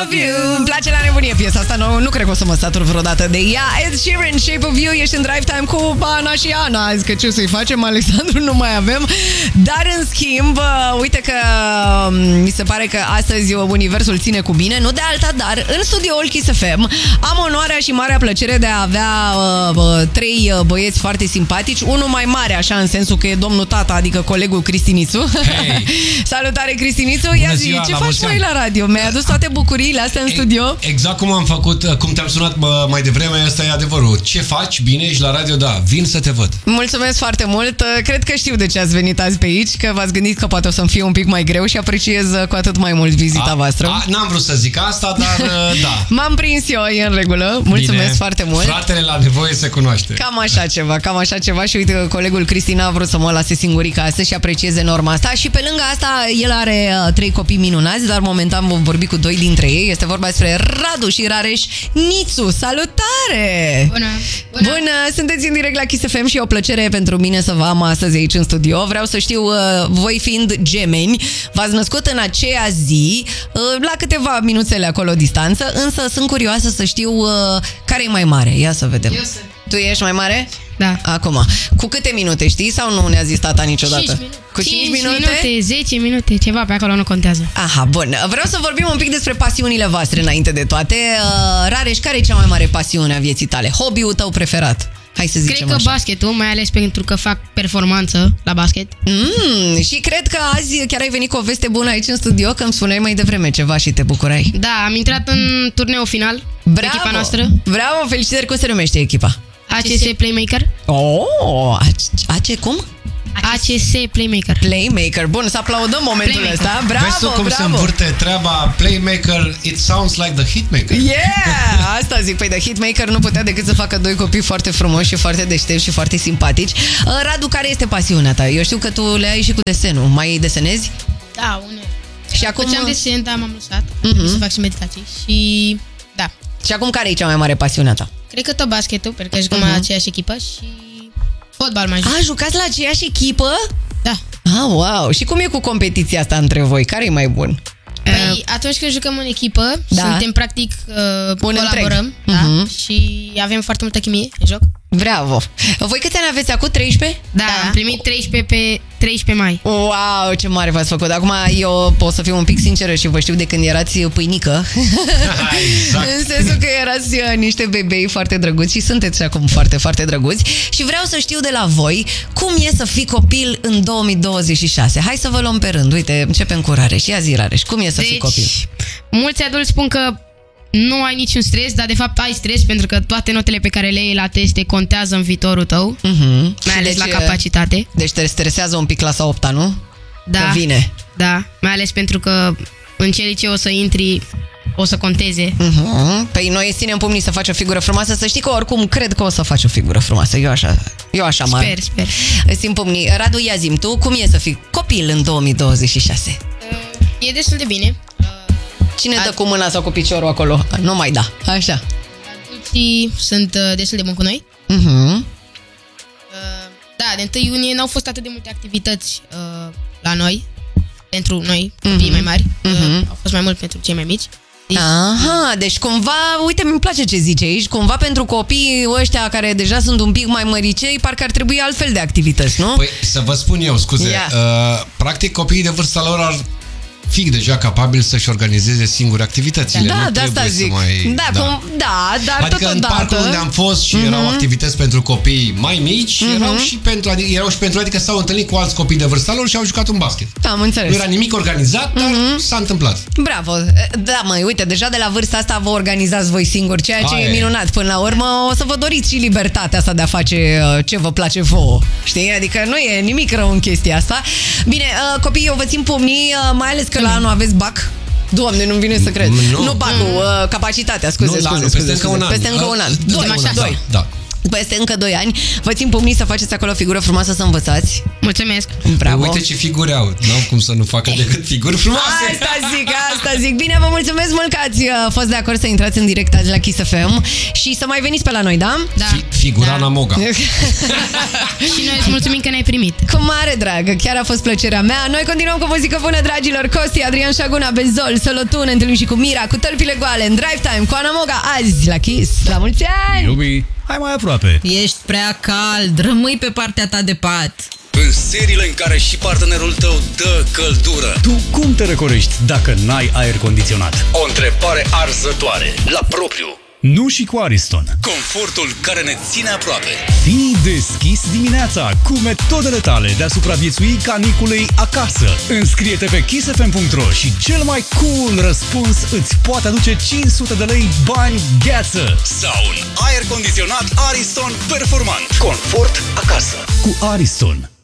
of You. Îmi place la nebunie piesa asta, nu cred că o să mă satur vreodată de ea. Ed Sheeran, Shape of You, ești în Drive Time cu Ana și Ana. Zic că ce o să-i facem, Alexandru nu mai avem. Dar în schimb, uite că mi se pare că astăzi universul ține cu bine, nu de alta, dar în studioul Kiss FM am onoarea și marea plăcere de a avea 3 băieți foarte simpatici. Unul mai mare, așa, în sensul că e domnul tata, adică colegul Cristinițu. Hey. Salutare, Cristinițu! Ia zi, ce faci mai la radio? Mi-ai adus toate bucuriile astea în studio? Exact cum am făcut, cum te-am sunat mai devreme, asta e adevărul. Ce faci? Bine, ești la radio? Da, vin să te văd. Mulțumesc foarte mult. Cred că știu de ce ați venit azi pe aici, că v-ați gândit că poate o să-mi fie un pic mai greu și apreciez cu atât mai mult vizita voastră. N-am vrut să zic asta, dar da. M-am prins eu, e în regulă. Mulțumesc bine. Foarte mult. Fratele la nevoie se cunoaște. Cam așa ceva și uite că colegul Cristina a vrut să mă lase singurică astăzi și aprecieze norma asta și pe lângă asta el are 3 copii minunați, dar momentan vom vorbi cu 2 dintre ei. Este vorba despre Radu și Rareș Nițu. Salutare! Bună! Sunteți în direct la Kiss FM și e o plăcere pentru mine să vă am astăzi aici în studio. Vreau să știu, voi fiind gemeni, v-ați născut în aceea zi, la câteva minuțele acolo distanță, însă sunt curioasă să știu care e mai mare. Ia să vedem. Eu sunt. Tu ești mai mare? Da. Acum, cu câte minute, știi? Sau nu ne-a zis tata niciodată? 5 minute. Cu 5 minute? 10 minute, ceva pe acolo nu contează. Aha, bun. Vreau să vorbim un pic despre pasiunile voastre înainte de toate. Rareș, care e cea mai mare pasiune a vieții tale? Hobby-ul tău preferat? Hai să zicem cred că așa. basketul, mai ales pentru că fac performanță la basket. Și cred că azi chiar ai venit cu o veste bună aici în studio, că îmi spuneai mai devreme ceva și te bucurai. Da, am intrat în turneul final. Bravo! Echipa noastră. Bravo, felicitări, cum se numește echipa? ACS Playmaker. Oh, cum? ACS Playmaker. Playmaker. Bun, să aplaudăm momentul ăsta. Bravo, vezi tu cum bravo. se învârte treaba. Playmaker, it sounds like the hitmaker. Yeah! Asta zic, păi The Hitmaker nu putea decât să facă 2 copii foarte frumoși și foarte deștepți și foarte simpatici. Radu, care este pasiunea ta? Eu știu că tu le ai și cu desenul. Mai desenezi? Da, uneori. Și acum Făceam desen, dar m-am lăsat. Să fac și meditații. Și da. Și acum care e cea mai mare pasiunea ta? Cred că tot basketul, pentru că jucăm la aceeași echipă și fotbal mai joc. Jucați la aceeași echipă? Da. Wow! Și cum e cu competiția asta între voi? Care e mai bun? Păi, atunci când jucăm în echipă, suntem practic, colaborăm, și avem foarte multă chimie în joc. Bravo! Voi câți ani aveți acum? 13? Da, am primit 13 pe 13 mai. Wow, ce mare v-ați făcut! Acum eu pot să fiu un pic sinceră și vă știu de când erați pâinică. Exact. În sensul că erați niște bebei foarte drăguți și sunteți acum foarte, foarte drăguți. Și vreau să știu de la voi cum e să fii copil în 2026. Hai să vă luăm pe rând. Uite, începem cu Rareș. Ia zi, Rareș, cum e să fii copil? Mulți adulți spun că nu ai niciun stres, dar de fapt ai stres pentru că toate notele pe care le iei la teste contează în viitorul tău, mai ales la capacitate. Deci te stresează un pic clasa 8-a, nu? Da. Că vine. Da, mai ales pentru că în ce liceu o să intri, o să conteze. Păi noi îți ținem pumnii să faci o figură frumoasă. Să știi că oricum cred că o să faci o figură frumoasă. Eu așa mare. Sper. Îți țin pumnii. Radu, ia zi-mi tu, cum e să fii copil în 2026? E destul de bine. Cine dă cu mâna sau cu piciorul acolo? Nu mai da. Așa. Adulții sunt destul de buni cu noi. Da, de 1 iunie n-au fost atât de multe activități la noi, pentru noi, copiii mai mari. Au fost mai mult pentru cei mai mici. Aha, deci cumva, uite, mi-mi place ce zice aici, cumva pentru copiii ăștia care deja sunt un pic mai măricei, parcă ar trebui altfel de activități, nu? Păi, să vă spun eu, scuze, practic copiii de vârsta lor ar fi deja capabili să-și organizeze singuri activitățile. Da, nu de asta zic. Dar adică totodată, în parcul unde am fost și erau activități pentru copii mai mici, erau și pentru, adică s-au întâlnit cu alți copii de vârsta lor și au jucat un basket. Am înțeles. Nu era nimic organizat, dar s-a întâmplat. Bravo! Da, măi, uite, deja de la vârsta asta vă organizați voi singuri, ceea ce e minunat. Până la urmă o să vă doriți și libertatea asta de a face ce vă place vouă. Știi? Adică nu e nimic rău în chestia asta. Bine, copiii, eu vă țin pumnii, mai ales că la anul aveți BAC. Doamne, nu-mi vine să cred. Nu BAC-ul, capacitatea, scuze. Peste încă un an. Peste încă un an. 2. peste încă 2 ani. Vă țin pumnii să faceți acolo o figură frumoasă să învățați. Mulțumesc! Bravo! Uite ce figuri au. N-au cum să nu facă decât figuri frumoase. Asta zic. Bine, vă mulțumesc mult că ați fost de acord să intrați în direct azi la Kiss FM și să mai veniți pe la noi, da? Da. Figurana Moga. Și noi îți mulțumim că ne-ai primit. Cu mare drag, chiar a fost plăcerea mea. Noi continuăm cu muzică bună, dragilor. Costi, Adrian Șaguna, Benzol, Solotu, ne întâlnim și cu Mira, cu Tălpile Goale, în Drive Time, cu Ana Moga, azi la Kiss. La mulți ani! Iubi, hai mai aproape. Ești prea cald, rămâi pe partea ta de pat. În seriile în care și partenerul tău dă căldură, tu cum te recorești dacă n-ai aer condiționat? O întrebare arzătoare, la propriu. Nu și cu Ariston. Confortul care ne ține aproape. Fii deschis dimineața cu metodele tale de a supraviețui caniculei acasă. Înscrie-te pe kissfm.ro și cel mai cool răspuns îți poate aduce 500 de lei bani gheață. Sau un aer condiționat Ariston performant. Confort acasă cu Ariston.